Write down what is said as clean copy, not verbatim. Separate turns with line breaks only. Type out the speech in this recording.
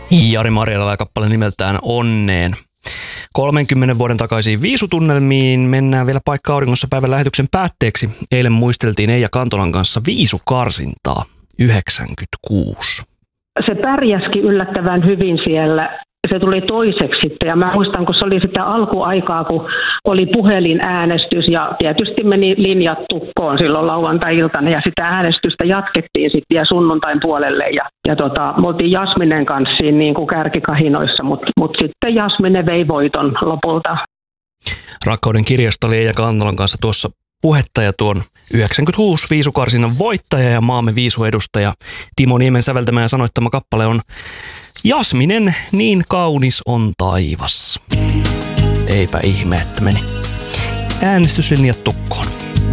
Jari Marjalala kappale nimeltään Onneen. 30 vuoden takaisiin viisutunnelmiin mennään vielä Paikka auringossa päivän lähetyksen päätteeksi. Eilen muisteltiin Eija Kantolan kanssa viisukarsintaa 96.
Se pärjäski yllättävän hyvin siellä. Se tuli toiseksi sitten ja mä muistan, kun se oli sitä alkuaikaa, kun oli puhelinäänestys ja tietysti meni linjat tukkoon silloin lauantai-iltana ja sitä äänestystä jatkettiin sitten vielä sunnuntain puolelle ja me oltiin Jasminen kanssa siinä niin kuin kärkikahinoissa, mutta sitten Jasmine vei voiton lopulta.
Rakkauden kirjasta oli Eija Kantolan kanssa tuossa puhetta ja tuon 96 viisukarsinnan voittaja ja maamme viisuedustaja Timo Niemen säveltämä ja sanoittama kappale on Jasminen, niin kaunis on taivas. Eipä ihme, että meni äänestyslinjat tukkoon.